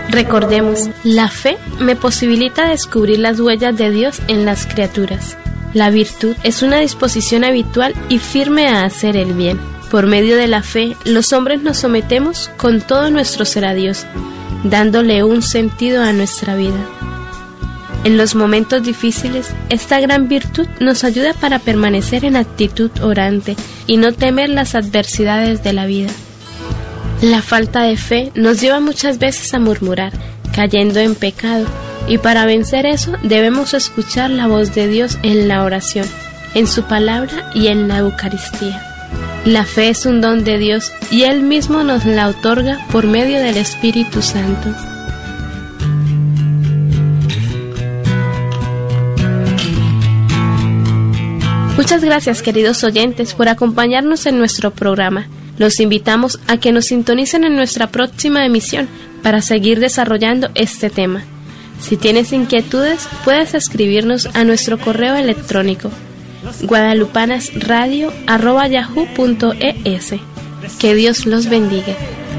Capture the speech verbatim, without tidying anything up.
Recordemos, la fe me posibilita descubrir las huellas de Dios en las criaturas. La virtud es una disposición habitual y firme a hacer el bien. Por medio de la fe, los hombres nos sometemos con todo nuestro ser a Dios, dándole un sentido a nuestra vida. En los momentos difíciles, esta gran virtud nos ayuda para permanecer en actitud orante y no temer las adversidades de la vida. La falta de fe nos lleva muchas veces a murmurar, cayendo en pecado, y para vencer eso debemos escuchar la voz de Dios en la oración, en su palabra y en la Eucaristía. La fe es un don de Dios y Él mismo nos la otorga por medio del Espíritu Santo. Muchas gracias, queridos oyentes, por acompañarnos en nuestro programa. Los invitamos a que nos sintonicen en nuestra próxima emisión para seguir desarrollando este tema. Si tienes inquietudes, puedes escribirnos a nuestro correo electrónico guadalupanasradio arroba yahoo punto es. Que Dios los bendiga.